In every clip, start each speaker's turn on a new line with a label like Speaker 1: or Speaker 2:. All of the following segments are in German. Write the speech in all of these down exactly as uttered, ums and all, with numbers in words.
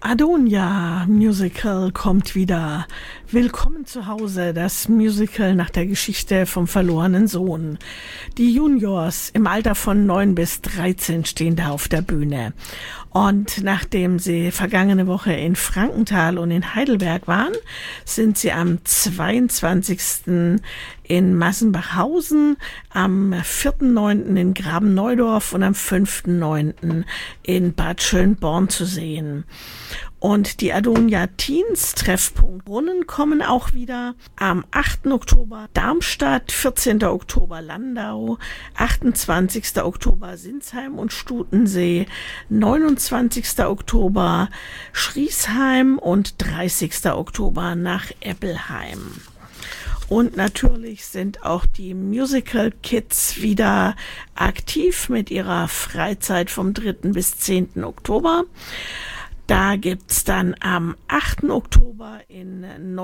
Speaker 1: Adonia Musical kommt wieder. Willkommen zu Hause, das Musical nach der Geschichte vom verlorenen Sohn. Die Juniors im Alter von neun bis dreizehn stehen da auf der Bühne. Und nachdem sie vergangene Woche in Frankenthal und in Heidelberg waren, sind sie am zweiundzwanzigsten in Massenbachhausen, am vierten neunten in Graben-Neudorf und am fünften neunten in Bad Schönborn zu sehen. Und die Adonia Teens Treffpunkt Brunnen kommen auch wieder am achten Oktober Darmstadt, vierzehnten Oktober Landau, achtundzwanzigsten Oktober Sinsheim und Stutensee, neunundzwanzigsten Oktober Schriesheim und dreißigsten Oktober nach Eppelheim. Und natürlich sind auch die Musical Kids wieder aktiv mit ihrer Freizeit vom dritten bis zehnten Oktober. Da gibt's dann am achten Oktober in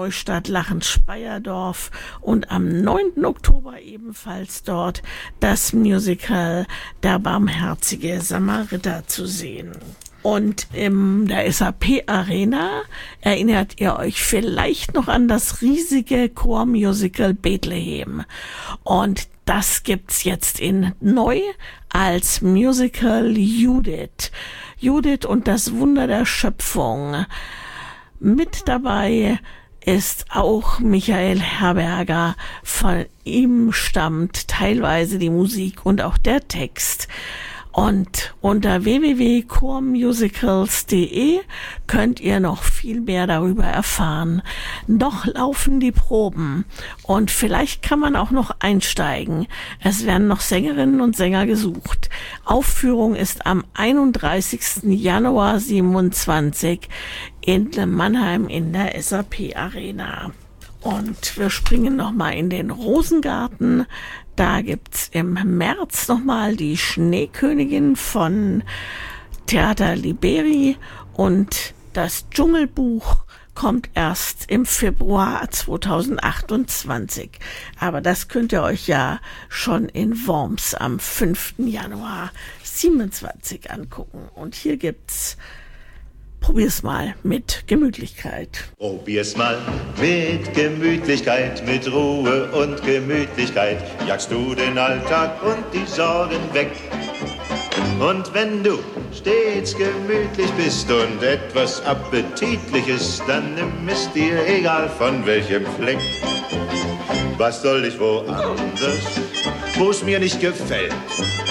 Speaker 1: Neustadt-Lachen-Speyerdorf und am neunten Oktober ebenfalls dort das Musical Der barmherzige Samariter zu sehen. Und in der S A P Arena erinnert ihr euch vielleicht noch an das riesige Chormusical Bethlehem. Und das gibt's jetzt in neu als Musical Judith. Judith und das Wunder der Schöpfung. Mit dabei ist auch Michael Herberger. Von ihm stammt teilweise die Musik und auch der Text. Und unter w w w punkt chormusicals punkt de könnt ihr noch viel mehr darüber erfahren. Noch laufen die Proben und vielleicht kann man auch noch einsteigen. Es werden noch Sängerinnen und Sänger gesucht. Aufführung ist am einunddreißigsten Januar siebenundzwanzig in Mannheim in der S A P Arena. Und wir springen nochmal in den Rosengarten. Da gibt's im März nochmal die Schneekönigin von Theater Liberi und das Dschungelbuch kommt erst im Februar zweitausendachtundzwanzig. Aber das könnt ihr euch ja schon in Worms am fünften Januar siebenundzwanzig angucken. Und hier gibt's Probier's mal mit Gemütlichkeit.
Speaker 2: Probier's mal mit Gemütlichkeit, mit Ruhe und Gemütlichkeit. Jagst du den Alltag und die Sorgen weg. Und wenn du stets gemütlich bist und etwas Appetitliches, dann nimm es dir, egal von welchem Fleck. Was soll ich woanders, wo's mir nicht gefällt?